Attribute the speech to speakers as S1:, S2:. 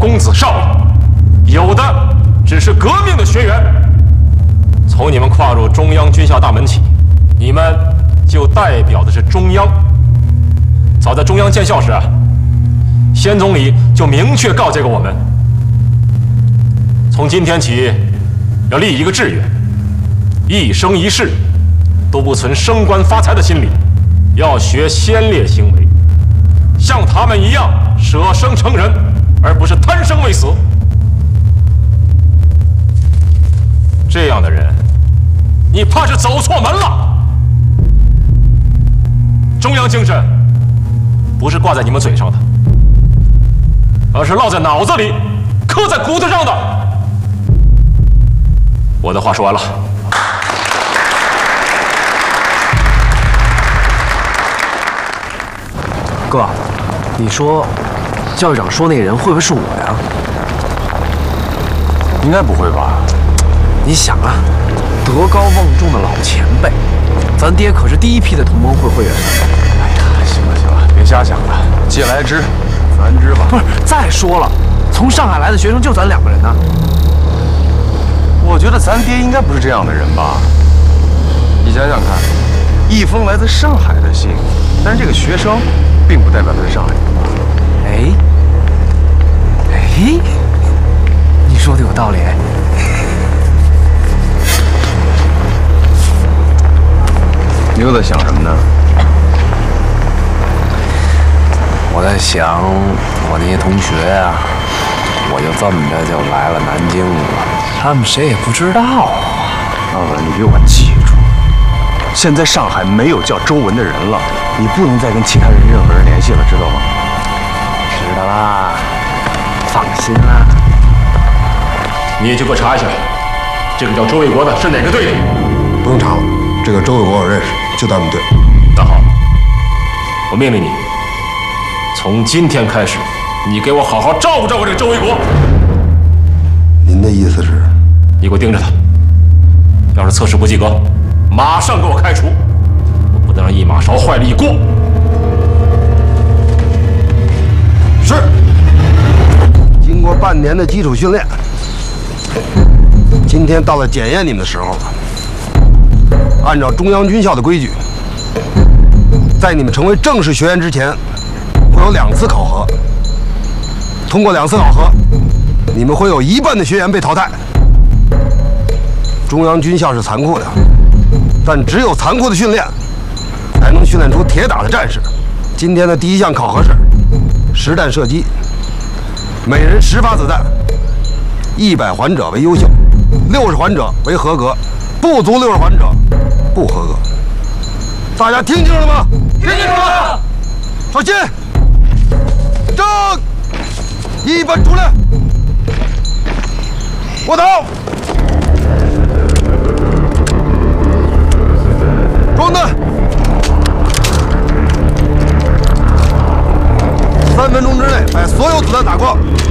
S1: 公子少爷，有的只是革命的学员。从你们跨入中央军校大门起，你们就代表的是中央。早在中央建校时啊，先总理就明确告诫过我们，从今天起要立一个志愿，一生一世都不存升官发财的心理，要学先烈行为，像他们一样舍生成人，而不是贪生畏死。这样的人，你怕是走错门了。中央精神不是挂在你们嘴上的，而是烙在脑子里，刻在骨头上的。我的话说完了。
S2: 哥，你说教育长说那个人会不会是我呀？
S3: 应该不会吧？
S2: 你想啊，德高望重的老前辈，咱爹可是第一批的同盟会会员。
S3: 哎呀，行了行了，别瞎想了，既来之，则安之吧。
S2: 不是，再说了，从上海来的学生就咱2个人呢。
S3: 我觉得咱爹应该不是这样的人吧？你想想看，一封来自上海的信，但是这个学生并不代表他是上海人吧？
S2: 哎，你说的有道理。
S3: 你又在想什么呢？
S2: 我在想，我那些同学呀，我就这么着就来了南京了，他们谁也不知道啊。
S3: 你给我记住，现在上海没有叫周文的人了，你不能再跟其他人任何人联系了，知道吗？
S2: 知道啦，放心啦。
S1: 你也去给我查一下，这个叫周卫国的是哪个队的？
S4: 不用查了，这个周卫国我认识，就在我们队。
S1: 那好，我命令你，从今天开始，你给我好好照顾照顾这个周卫国。
S4: 您的意思是？
S1: 你给我盯着他，要是测试不及格，马上给我开除，我不能让一马勺坏了一锅。
S4: 是。经过半年的基础训练，今天到了检验你们的时候了。按照中央军校的规矩，在你们成为正式学员之前，会有2次考核。通过2次考核，你们会有1半的学员被淘汰。中央军校是残酷的，但只有残酷的训练，才能训练出铁打的战士。今天的第1项考核是实弹射击，每人10发子弹，100环者为优秀，60环者为合格，不足60环者不合格。大家听清楚了吗？听清楚了。小心，正，1班出来，卧倒，装弹。3分钟之内把所有子弹打光。